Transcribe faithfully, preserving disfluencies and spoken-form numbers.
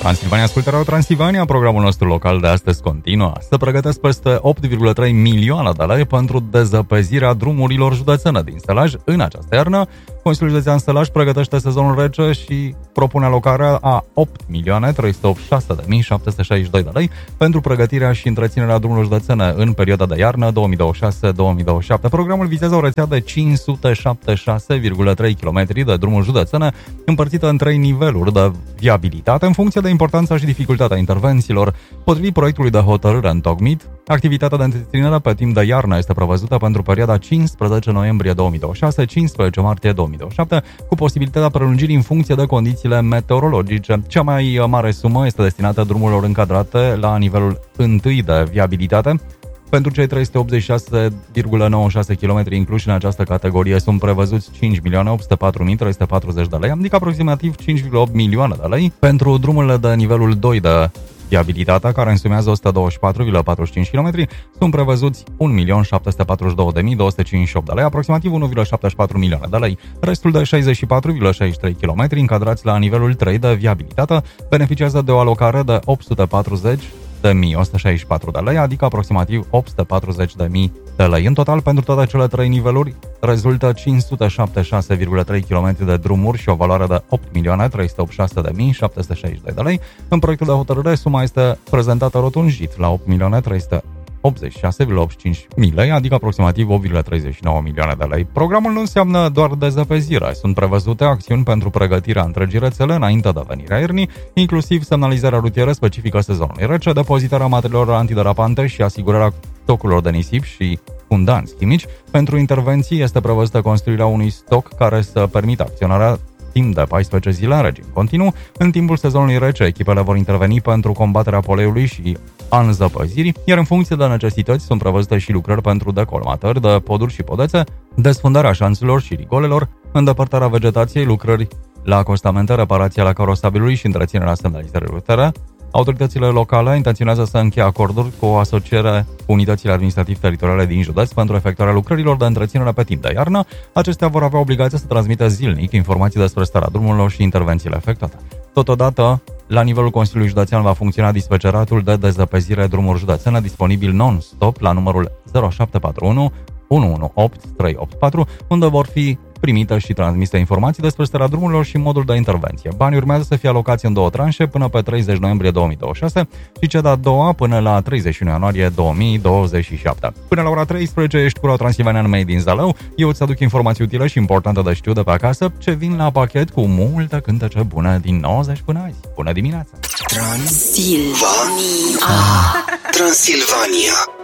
Transilvania, ascultă Radio Transilvania, programul nostru local de astăzi continuă. Se pregătesc peste opt virgulă trei milioane de lei pentru dezăpezirea drumurilor județene din Sălaj în această iarnă. Consiliul Județean Sălaj pregătește sezonul rece și propune alocarea a opt milioane trei sute optzeci și șase de mii șapte sute șaizeci și doi de lei pentru pregătirea și întreținerea drumurilor județene în perioada de iarnă două mii douăzeci și șase două mii douăzeci și șapte. Programul vizează o rețea de cinci sute șaptezeci și șase virgulă trei kilometri de drumuri județene, împărțită în trei niveluri de viabilitate în funcție de importanța și dificultatea intervențiilor. Potrivit proiectului de hotărâre întocmit, activitatea de întreținere pe timp de iarnă este prevăzută pentru perioada cincisprezece noiembrie două mii douăzeci și șase - cincisprezece martie două mii douăzeci și șapte, cu posibilitatea prelungirii în funcție de condițiile meteorologice. Cea mai mare sumă este destinată drumurilor încadrate la nivelul întâi de viabilitate. Pentru cei trei sute optzeci și șase virgulă nouăzeci și șase kilometri incluși în această categorie sunt prevăzuți cinci milioane opt sute patru mii trei sute patruzeci de lei, adică aproximativ cinci virgulă opt milioane de lei. Pentru drumurile de nivelul doi de viabilitatea, care însumează o sută douăzeci și patru virgulă patruzeci și cinci kilometri, sunt prevăzuți un milion șapte sute patruzeci și două de mii două sute cincizeci și opt de lei, aproximativ unu virgulă șaptezeci și patru milioane de lei. Restul de șaizeci și patru virgulă șaizeci și trei kilometri încadrați la nivelul trei de viabilitate beneficiază de o alocare de opt sute patruzeci de mii o sută șaizeci și patru de lei, adică aproximativ opt sute patruzeci de mii de lei. În total, pentru toate cele trei niveluri, rezultă cinci sute șaptezeci și șase virgulă trei kilometri de drumuri și o valoare de opt milioane trei sute optzeci și șase de mii șapte sute șaizeci și doi de lei. În proiectul de hotărâre, suma este prezentată rotunjit la opt milioane trei sute optzeci și șase virgulă optzeci și cinci mii lei, adică aproximativ opt virgulă treizeci și nouă milioane de lei. Programul nu înseamnă doar dezăpezire. Sunt prevăzute acțiuni pentru pregătirea întregii rețele înainte de venirea iernii, inclusiv semnalizarea rutieră specifică sezonului rece, depozitarea materialelor antiderapante și asigurarea stocurilor de nisip și fundanți chimici. Pentru intervenții este prevăzută construirea unui stoc care să permită acționarea timp de paisprezece zile în regim continuu. În timpul sezonului rece, echipele vor interveni pentru combaterea poleiului și a înzăpăzirii, iar în funcție de necesități sunt prevăzute și lucrări pentru decolmatări de poduri și podețe, desfundarea șanțurilor și rigolelor, îndepărtarea vegetației, lucrări la acostamente, reparația la carosabilului și întreținerea semnalizării rutiere. Autoritățile locale intenționează să încheie acorduri cu o asociere cu unitățile administrativ-teritoriale din județ pentru efectuarea lucrărilor de întreținere pe timp de iarnă. Acestea vor avea obligația să transmită zilnic informații despre starea drumurilor și intervențiile efectuate. Totodată, la nivelul Consiliului Județean va funcționa dispeceratul de dezăpezire drumuri județene, disponibil non-stop la numărul zero șapte patru unu unu unu opt trei opt patru, unde vor fi primite și transmise informații despre starea drumurilor și modul de intervenție. Banii urmează să fie alocați în două tranșe până pe treizeci noiembrie două mii douăzeci și șase și cea de-a doua până la treizeci și unu ianuarie două mii douăzeci și șapte. Până la ora treisprezece ești cu Radio Transilvania Made din Zalău. Eu îți aduc informații utile și importante de știut de pe acasă, ce vin la pachet cu multe cântece bune din nouăzeci până azi. Bună dimineața! Transilvania. Ah. Transilvania.